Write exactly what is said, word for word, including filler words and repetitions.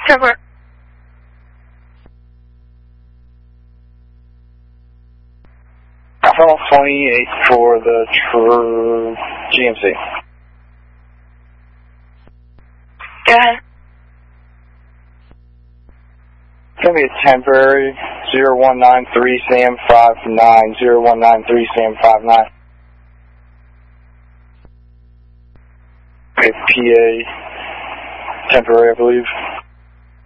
Temporary. Final twenty-eight for the tr G M C. Go ahead. It's going to be a temporary zero one nine three Sam five nine, zero one nine three Sam five nine. Okay, P A temporary, I believe.